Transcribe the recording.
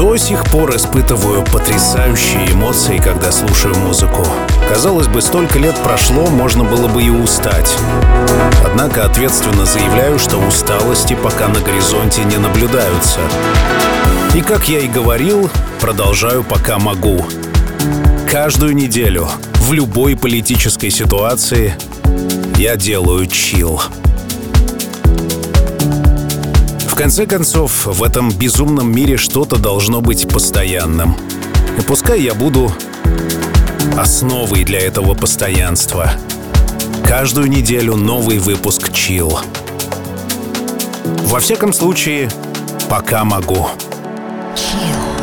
До сих пор испытываю потрясающие эмоции, когда слушаю музыку. Казалось бы, столько лет прошло, можно было бы и устать. Однако ответственно заявляю, что усталости пока на горизонте не наблюдаются. И, как я и говорил, продолжаю пока могу. Каждую неделю, в любой политической ситуации, я делаю чилл. В конце концов, в этом безумном мире что-то должно быть постоянным. И пускай я буду основой для этого постоянства. Каждую неделю новый выпуск чилл. Во всяком случае, пока могу. Chill.